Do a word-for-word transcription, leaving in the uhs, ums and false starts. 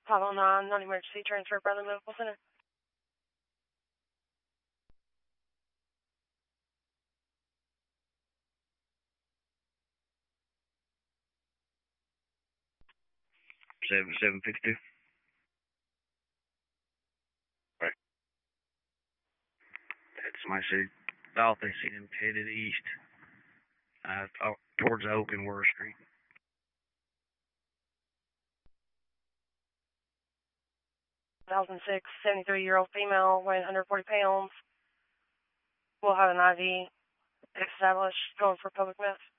five oh nine, non-emergency transfer, Bradley Medical Center. seven seven fifty-two. Right. That's my city. Thought they seen him headed east. Uh, towards Oak and Worth Street. two thousand six, seventy-three-year-old female, weighing one hundred forty pounds. We'll have an I V established, going for public meth.